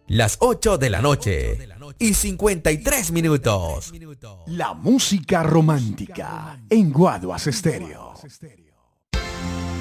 Las 8 de la noche y 53 minutos. La música romántica en Guaduas Estéreo.